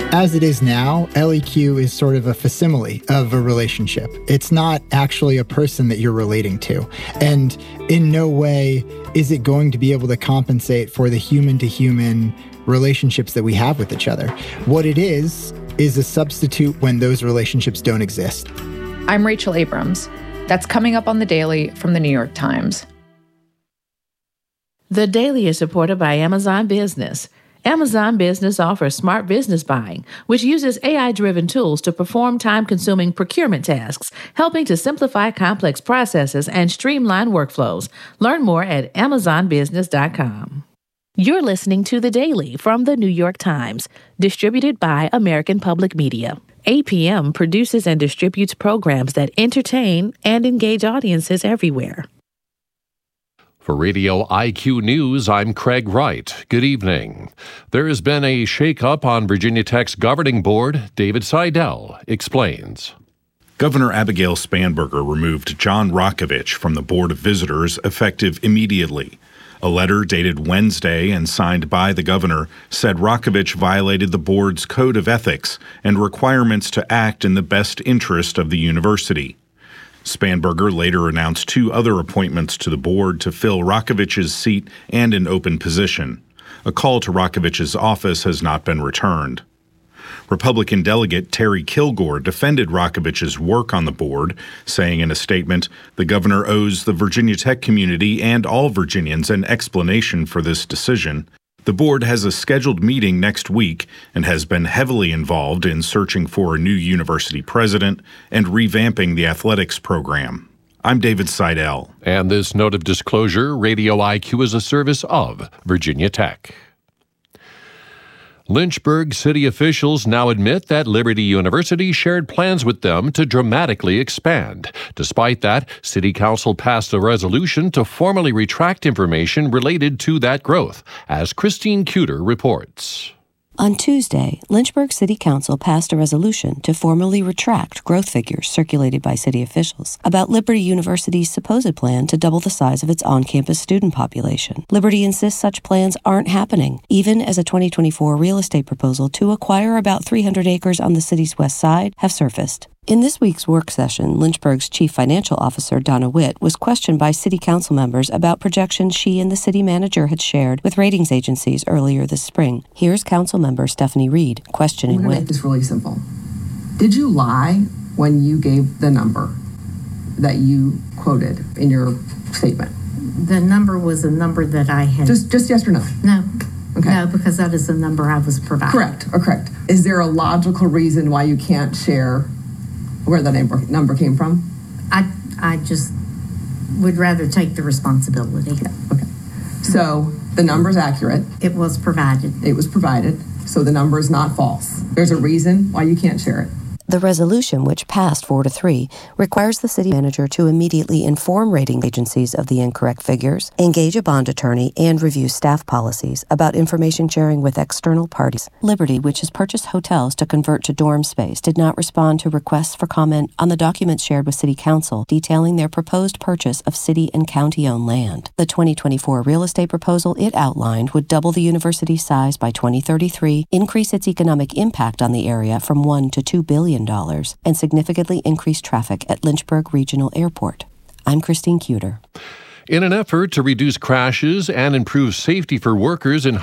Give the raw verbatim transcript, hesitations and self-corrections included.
As it is now, L E Q is sort of a facsimile of a relationship. It's not actually a person that you're relating to. And in no way is it going to be able to compensate for the human-to-human relationships that we have with each other. What it is, is a substitute when those relationships don't exist. I'm Rachel Abrams. That's coming up on The Daily from The New York Times. The Daily is supported by Amazon Business. Amazon Business offers smart business buying, which uses A I-driven tools to perform time-consuming procurement tasks, helping to simplify complex processes and streamline workflows. Learn more at amazon business dot com. You're listening to The Daily from The New York Times, distributed by American Public Media. A P M produces and distributes programs that entertain and engage audiences everywhere. For Radio I Q News, I'm Craig Wright. Good evening. There has been a shakeup on Virginia Tech's governing board. David Seidel explains. Governor Abigail Spanberger removed John Rakovich from the Board of Visitors effective immediately. A letter dated Wednesday and signed by the governor said Rakovich violated the board's code of ethics and requirements to act in the best interest of the university. Spanberger later announced two other appointments to the board to fill Rakovich's seat and an open position. A call to Rakovich's office has not been returned. Republican delegate Terry Kilgore defended Rakovich's work on the board, saying in a statement, "The governor owes the Virginia Tech community and all Virginians an explanation for this decision." The board has a scheduled meeting next week and has been heavily involved in searching for a new university president and revamping the athletics program. I'm David Seidel. And this note of disclosure, Radio I Q is a service of Virginia Tech. Lynchburg city officials now admit that Liberty University shared plans with them to dramatically expand. Despite that, City Council passed a resolution to formally retract information related to that growth, as Christine Cuter reports. On Tuesday, Lynchburg City Council passed a resolution to formally retract growth figures circulated by city officials about Liberty University's supposed plan to double the size of its on-campus student population. Liberty insists such plans aren't happening, even as a twenty twenty-four real estate proposal to acquire about three hundred acres on the city's west side have surfaced. In this week's work session, Lynchburg's Chief Financial Officer, Donna Witt, was questioned by City Council members about projections she and the city manager had shared with ratings agencies earlier this spring. Here's Council member Stephanie Reed questioning I'm going to Witt. make this really simple. Did you lie when you gave the number that you quoted in your statement? The number was a number that I had... Just, just yes or no? No. Okay. No, because that is the number I was provided. Correct, or correct. Is there a logical reason why you can't share where the number, number came from? I I just would rather take the responsibility. Yeah, okay. So the number's accurate. It was provided. It was provided. So the number is not false. There's a reason why you can't share it. The resolution, which passed four to three, requires the city manager to immediately inform rating agencies of the incorrect figures, engage a bond attorney, and review staff policies about information sharing with external parties. Liberty, which has purchased hotels to convert to dorm space, did not respond to requests for comment on the documents shared with City Council detailing their proposed purchase of city and county-owned land. The twenty twenty-four real estate proposal it outlined would double the university's size by twenty thirty-three, increase its economic impact on the area from one to two billion dollars, and significantly increase traffic at Lynchburg Regional Airport. I'm Christine Cuter. In an effort to reduce crashes and improve safety for workers in